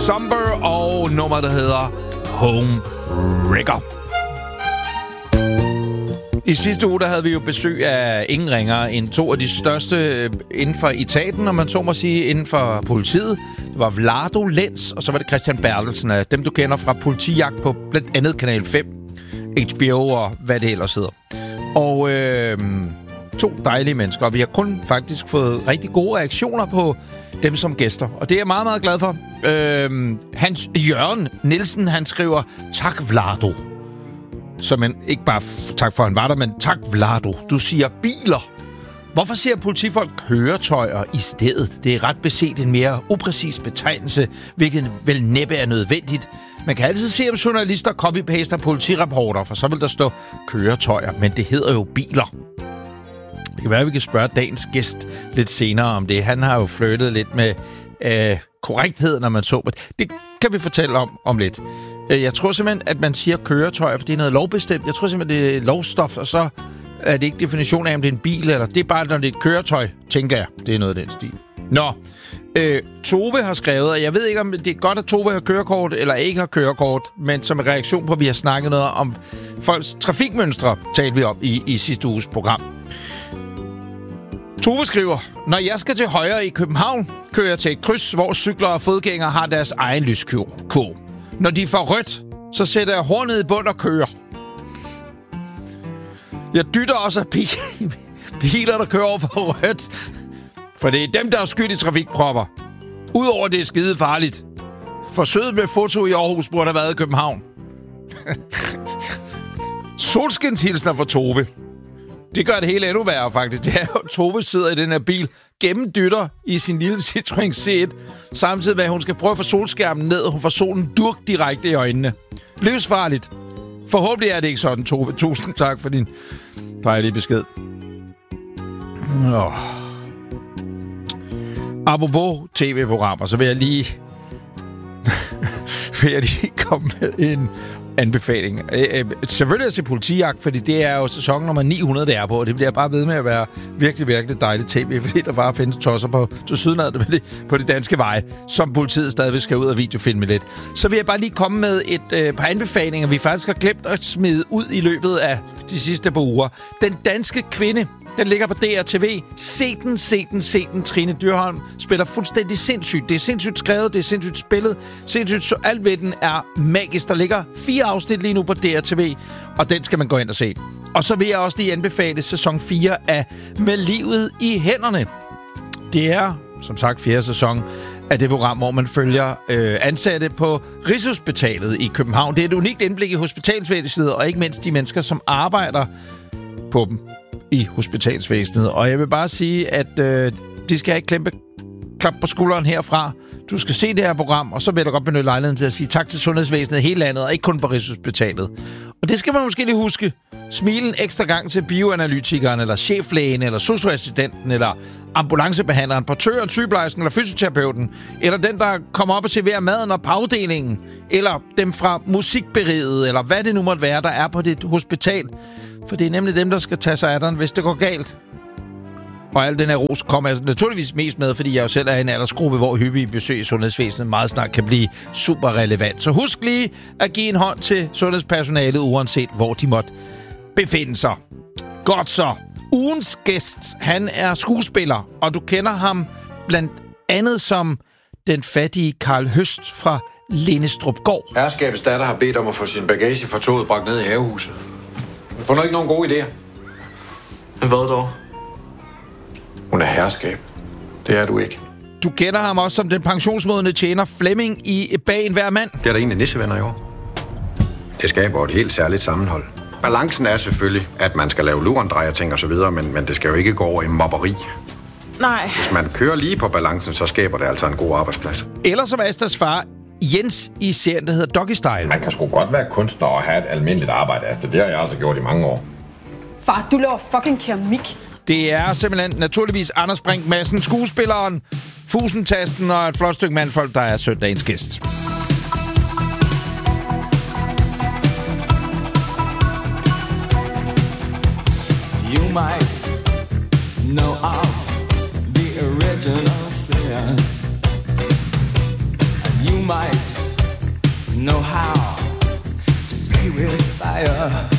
Somber og nummer, der hedder Home Wrecker. I sidste uge, der havde vi jo besøg af ingen ringere end to af de største inden for etaten, og man så må sige inden for politiet. Det var Vlado Lenz, og så var det Christian Bertelsen, af dem du kender fra Politijagt på blandt andet Kanal 5, HBO og hvad det ellers hedder. Og to dejlige mennesker, og vi har kun faktisk fået rigtig gode reaktioner på dem som gæster. Og det er jeg meget, meget glad for. Hans Jørgen Nielsen, han skriver, tak Vlado. Så man ikke bare tak for, han var der, men tak Vlado. Du siger biler. Hvorfor siger politifolk køretøjer i stedet? Det er ret beset en mere upræcis betegnelse, hvilket vel næppe er nødvendigt. Man kan altid se, om journalister copy-paster politirapporter, for så vil der stå køretøjer, men det hedder jo biler. Det kan være, at vi kan spørge dagens gæst lidt senere om det. Han har jo flyttet lidt med korrekthed, når man så det. Det kan vi fortælle om lidt. Jeg tror simpelthen, at man siger køretøjer, for det er noget lovbestemt. Jeg tror simpelthen, det er lovstof, og så er det ikke definition af, om det er en bil, eller det er bare, når det er et køretøj, tænker jeg. Det er noget af den stil. Nå, Tove har skrevet, og jeg ved ikke, om det er godt, at Tove har kørekort, eller ikke har kørekort, men som en reaktion på, at vi har snakket noget om folks trafikmønstre, talte vi om i sidste uges program. Tove skriver, når jeg skal til højre i København, kører jeg til et kryds, hvor cykler og fodgængere har deres egen lyskurve. Når de får rødt, så sætter jeg hornet i bund og kører. Jeg dytter også af biler, der kører over for rødt. For det er dem, der er skyld i trafikpropper. Udover det er skide farligt. Forsøget med foto i Aarhus burde have været i København. Solskinshilsner for Tove. Det gør det hele endnu værre, faktisk. Det er jo, Tove sidder i den her bil, gennemdytter i sin lille Citroën C1, samtidig med, at hun skal prøve at få solskærmen ned, og hun får solen durk direkte i øjnene. Livsfarligt. Forhåbentlig er det ikke sådan, Tove. Tusind tak for din dejlige besked. Apropos tv-programmer, så vil jeg lige komme med en anbefaling. Selvfølgelig at se Politijagt, fordi det er jo sæson nummer 900, det er på, og det bliver bare ved med at være virkelig, virkelig dejligt tv, fordi der bare findes tosser på på de danske veje, som politiet stadigvæk skal ud og videofilme lidt. Så vil jeg bare lige komme med et par anbefalinger, vi faktisk har glemt at smide ud i løbet af de sidste par uger. Den danske kvinde, den ligger på DRTV. Se den. Trine Dyrholm spiller fuldstændig sindssygt. Det er sindssygt skrevet, det er sindssygt spillet, sindssygt så alt ved den er magisk. Der ligger 4 afsnit lige nu på DRTV, og den skal man gå ind og se. Og så vil jeg også lige anbefale sæson 4 af Med livet i hænderne. Det er, som sagt, 4. sæson af det program, hvor man følger ansatte på Rigshospitalet i København. Det er et unikt indblik i hospitalsvæsenet, og ikke mindst de mennesker, som arbejder på dem i hospitalsvæsenet. Og jeg vil bare sige, at de skal have et kæmpe klap på skulderen herfra. Du skal se det her program, og så vil jeg da godt benytte lejligheden til at sige tak til sundhedsvæsenet i hele landet, og ikke kun på Rigshospitalet. Og det skal man måske lige huske. Smile en ekstra gang til bioanalytikeren, eller cheflægen, eller socioassistenten, eller ambulancebehandleren, portøren, sygeplejersken, eller fysioterapeuten, eller den, der kommer op og serverer maden og på afdelingen, eller dem fra musikberiget, eller hvad det nu måtte være, der er på dit hospital. For det er nemlig dem, der skal tage sig af den, hvis det går galt. Og al den her ros kommer jeg naturligvis mest med, fordi jeg jo selv er i en aldersgruppe, hvor hyppige besøg i sundhedsvæsenet meget snart kan blive super relevant. Så husk lige at give en hånd til sundhedspersonalet, uanset hvor de måtte befinde sig. Godt så. Ugens gæst, han er skuespiller, og du kender ham blandt andet som den fattige Karl Høst fra Lindestrupgård. Herskabets datter har bedt om at få sin bagage fra toget bragt ned i havehuset. Hun får nok ikke nogen gode idéer. Hvad dog? Hun er herskab. Det er du ikke. Du kender ham også som den pensionsmodne tjener Flemming i Bag enhver mand. Det er der egentlig nissevenner i år. Det skaber et helt særligt sammenhold. Balancen er selvfølgelig, at man skal lave lurendrejerting og så videre, men det skal jo ikke gå over i mobberi. Nej. Hvis man kører lige på balancen, så skaber det altså en god arbejdsplads. Eller som Astas far, Jens i serien, der hedder Doggy Style. Man kan sgu godt være kunstner og have et almindeligt arbejde, Asta. Det har jeg altså gjort i mange år. Far, du laver fucking keramik. Det er simpelthen naturligvis Anders Brink Madsen, skuespilleren, Fusentasten og et flot stykke mandfolk, der er søndagens gæst. You might know of the original sin. You might know how to play with fire.